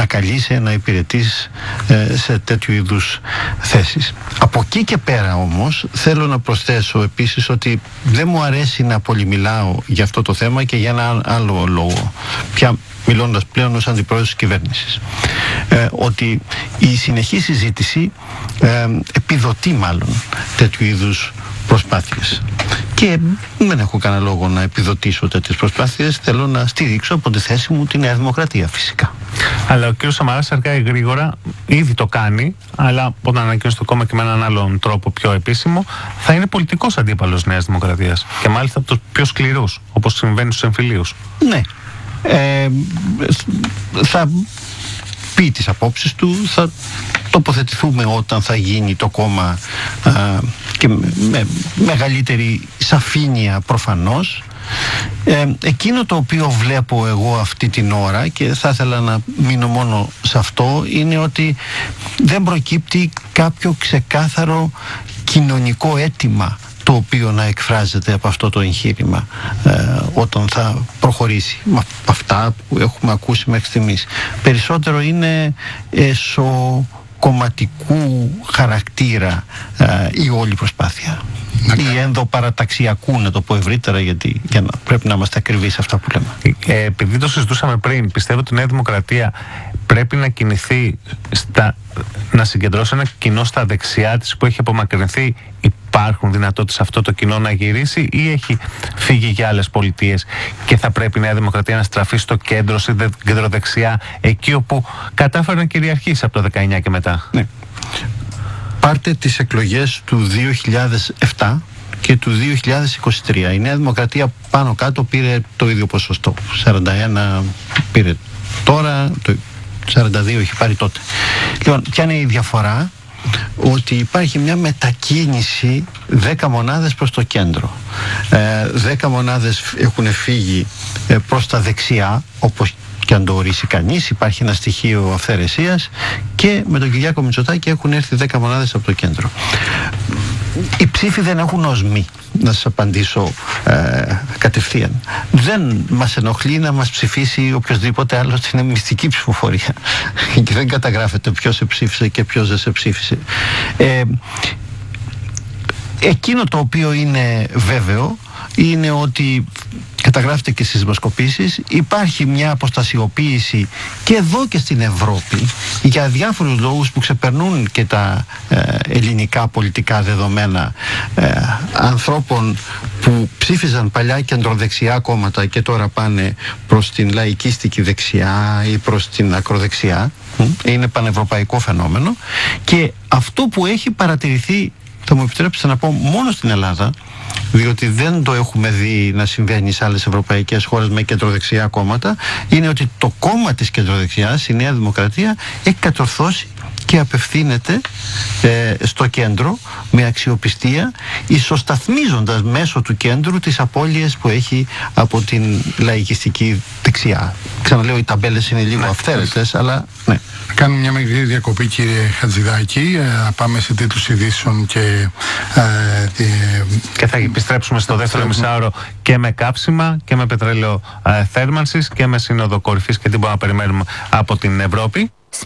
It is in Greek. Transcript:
καλείσαι να υπηρετείς σε τέτοιου είδους θέσεις. Από εκεί και πέρα όμως θέλω να προσθέσω επίσης ότι δεν μου αρέσει να πολυμιλάω για αυτό το θέμα και για ένα άλλο λόγο, πια μιλώντας πλέον ως αντιπρόεδρος της κυβέρνησης, ότι η συνεχή συζήτηση επιδοτεί μάλλον τέτοιου είδους προσπάθειες. Και δεν έχω κανένα λόγο να επιδοτήσω τέτοιες προσπάθειες. Θέλω να στηρίξω από τη θέση μου τη Νέα Δημοκρατία, φυσικά. Αλλά ο κ. Σαμαράς αρκάει γρήγορα, ήδη το κάνει, αλλά όταν ανακοίνωσε το κόμμα και με έναν άλλον τρόπο πιο επίσημο, θα είναι πολιτικός αντίπαλος Νέας Δημοκρατίας. Και μάλιστα από τους πιο σκληρούς, όπως συμβαίνει στους εμφυλίους. Ναι. Θα πει τις απόψεις του, θα τοποθετηθούμε όταν θα γίνει το κόμμα και με μεγαλύτερη σαφήνεια προφανώς. Εκείνο το οποίο βλέπω εγώ αυτή την ώρα, και θα ήθελα να μείνω μόνο σε αυτό, είναι ότι δεν προκύπτει κάποιο ξεκάθαρο κοινωνικό αίτημα το οποίο να εκφράζεται από αυτό το εγχείρημα όταν θα προχωρήσει με αυτά που έχουμε ακούσει μέχρι στιγμής. Περισσότερο είναι κομματικού χαρακτήρα η όλη προσπάθεια, ή ενδοπαραταξιακού, να το πω ευρύτερα, γιατί για να πρέπει να είμαστε ακριβείς σε αυτά που λέμε. Επειδή το συζητούσαμε πριν, πιστεύω ότι η Νέα Δημοκρατία πρέπει να κινηθεί να συγκεντρώσει ένα κοινό στα δεξιά της που έχει απομακρυνθεί. Υπάρχουν δυνατότητες αυτό το κοινό να γυρίσει, ή έχει φύγει για άλλες πολιτείες και θα πρέπει η Νέα Δημοκρατία να στραφεί στο κέντρο, στην κεντροδεξιά, εκεί όπου κατάφερε να κυριαρχήσει από το 19 και μετά? Ναι. Πάρτε τις εκλογές του 2007 και του 2023. Η Νέα Δημοκρατία πάνω κάτω πήρε το ίδιο ποσοστό. 41 πήρε τώρα, το 42 έχει πάρει τότε. Λοιπόν, ποια είναι η διαφορά? Ότι υπάρχει μια μετακίνηση 10 μονάδες προς το κέντρο. 10 μονάδες έχουν φύγει προς τα δεξιά, όπως και αν το ορίσει κανείς. Υπάρχει ένα στοιχείο αυθαιρεσίας, και με τον Κυριάκο Μητσοτάκη έχουν έρθει 10 μονάδες από το κέντρο. Οι ψήφοι δεν έχουν οσμή, να σας απαντήσω κατευθείαν. Δεν μας ενοχλεί να μας ψηφίσει οποιοδήποτε άλλος, είναι μυστική ψηφοφορία και δεν καταγράφεται ποιος σε ψήφισε και ποιος δεν σε ψήφισε. Εκείνο το οποίο είναι βέβαιο είναι ότι καταγράφεται και στις δημοσκοπήσεις, υπάρχει μια αποστασιοποίηση και εδώ και στην Ευρώπη για διάφορους λόγους που ξεπερνούν και τα ελληνικά πολιτικά δεδομένα, ανθρώπων που ψήφιζαν παλιά κεντροδεξιά κόμματα και τώρα πάνε προς την λαϊκίστικη δεξιά ή προς την ακροδεξιά. Είναι πανευρωπαϊκό φαινόμενο, και αυτό που έχει παρατηρηθεί, θα μου επιτρέψετε να πω, μόνο στην Ελλάδα, διότι δεν το έχουμε δει να συμβαίνει σε άλλες ευρωπαϊκές χώρες με κεντροδεξιά κόμματα, είναι ότι το κόμμα της κεντροδεξιάς, η Νέα Δημοκρατία, έχει κατορθώσει και απευθύνεται στο κέντρο με αξιοπιστία, ισοσταθμίζοντας μέσω του κέντρου τις απώλειες που έχει από την λαϊκιστική δεξιά. Ξαναλέω, οι ταμπέλες είναι λίγο αυθαίρετες, αλλά ναι. Κάνουμε μια μικρή διακοπή, κύριε Χατζηδάκη. Πάμε σε τίτλους ειδήσεων και θα επιστρέψουμε στο δεύτερο μισάωρο και με κάψιμα και με πετρέλαιο θέρμανσης και με σύνοδο κορυφής και τι μπορούμε να περιμένουμε από την Ευρώπη.